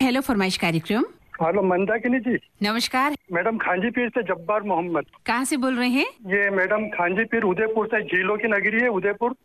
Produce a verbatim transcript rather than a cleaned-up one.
Hello फरमाइश कार्यक्रम। Hello Mandakini जी। नमस्कार मैडम, खांजी पीर से जब्बार मोहम्मद। कहाँ से बोल रहे हैं? ये मैडम खांजी पीर उदयपुर से, झीलों की नगरी है उदयपुर।